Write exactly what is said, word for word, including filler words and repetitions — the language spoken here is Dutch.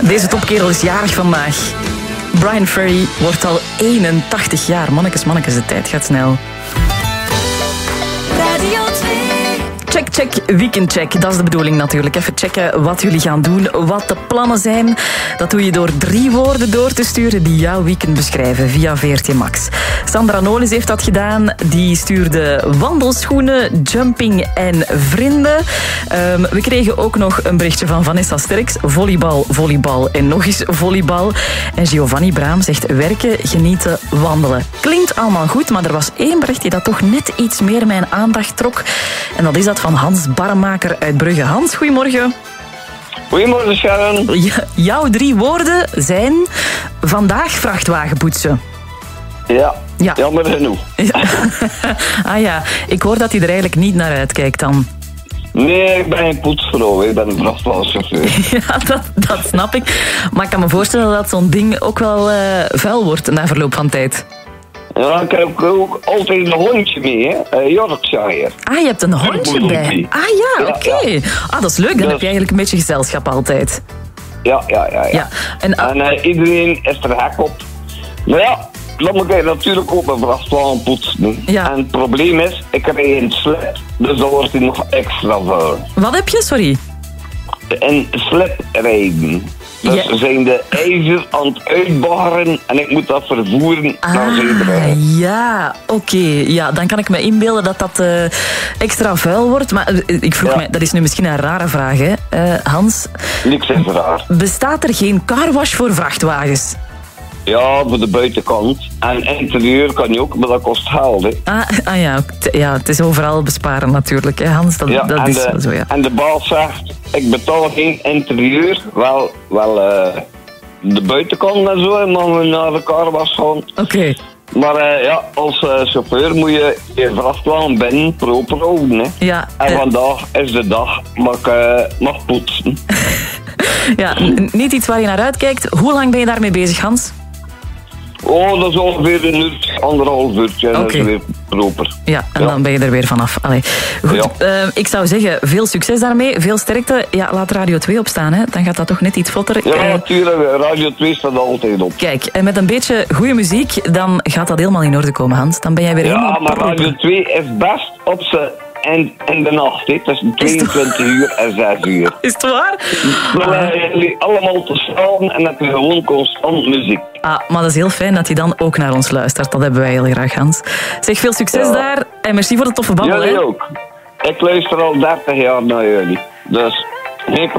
Deze topkerel is jarig vandaag. Brian Ferry wordt al eenentachtig jaar. Mannekes, mannekes, de tijd gaat snel. Radio twee. Check, check, weekendcheck. Dat is de bedoeling natuurlijk. Even checken wat jullie gaan doen, wat de plannen zijn. Dat doe je door drie woorden door te sturen die jouw weekend beschrijven via V R T Max. Sandra Nolens heeft dat gedaan. Die stuurde wandelschoenen, jumping en vrienden. Um, we kregen ook nog een berichtje van Vanessa Sterks. Volleybal, volleybal en nog eens volleybal. En Giovanni Braam zegt werken, genieten, wandelen. Klinkt allemaal goed, maar er was één berichtje dat toch net iets meer mijn aandacht trok. En dat is dat van Hans Barremaker uit Brugge. Hans, goedemorgen. Goedemorgen, Sharon. Ja, jouw drie woorden zijn vandaag vrachtwagen poetsen. Ja, Ja. jammer genoeg. Ja. Ah ja, ik hoor dat hij er eigenlijk niet naar uitkijkt dan. Nee, ik ben geen poetsvrouw, ik ben een vrachtwagenchauffeur. Ja, dat, dat snap ik. Maar ik kan me voorstellen dat zo'n ding ook wel uh, vuil wordt na verloop van tijd. Ja, ik heb ook altijd een hondje mee, hè. Uh, Yorkshire. Ah, je hebt een hondje bij. Ah ja, Ja, oké. ja. Ah, dat is leuk. Dan Dus- heb je eigenlijk een beetje gezelschap altijd. Ja, ja, ja. ja. Ja. En, ah, En uh, iedereen is er hek op. Maar ja, dan moet ik natuurlijk ook mijn vrachtwagen poetsen. Ja. En het probleem is, ik heb een slip, dus dan wordt hij nog extra vuil. wat heb je? Sorry. En slip rijden. Dus Ja. we zijn de ijzer aan het uitbaggeren en ik moet dat vervoeren naar Zeebrugge. Ah, ja, oké. Ja, dan kan ik me inbeelden dat dat uh, extra vuil wordt. Maar uh, ik vroeg Ja. mij, dat is nu misschien een rare vraag, hè, uh, Hans. Niks is raar. Bestaat er geen carwash voor vrachtwagens? Ja, voor de buitenkant. En interieur kan je ook, maar dat kost geld. Hè. Ah, ah ja, t- ja, het is overal besparen natuurlijk, hè, Hans. Dat, Ja, dat en, is de, wel zo, ja. en de baas zegt, ik betaal geen interieur, wel, wel uh, de buitenkant en zo, en dan we naar de carwas gaan. Oké. Maar uh, ja, als uh, chauffeur moet je je vrachtwagen binnen proper houden. Hè. Ja, En eh, vandaag is de dag, mag ik uh, mag poetsen. ja, n- niet iets waar je naar uitkijkt. Hoe lang ben je daarmee bezig, Hans? Oh, dat is ongeveer een uurtje, anderhalf uurtje, en dat Oké. is weer proper. Ja, en Ja. dan ben je er weer vanaf. Allee. Goed, Ja. eh, ik zou zeggen, veel succes daarmee, veel sterkte. Ja, laat Radio twee opstaan, hè. Dan gaat dat toch net iets vlotter. Ja, Eh, natuurlijk, Radio twee staat altijd op. Kijk, en met een beetje goede muziek, dan gaat dat helemaal in orde komen, Hans. Dan ben jij weer Ja, helemaal maar proper. Radio twee is best op ze en in de nacht, hè, tussen tweeëntwintig uur en zes uur. Is het waar? Dan hebben jullie allemaal te staan en heb je gewoon constant muziek. Ah, maar dat is heel fijn dat je dan ook naar ons luistert. Dat hebben wij heel graag, Hans. Zeg, veel succes Ja. daar en merci voor de toffe babbel. Jullie hè. ook. Ik luister al dertig jaar naar jullie. Dus geen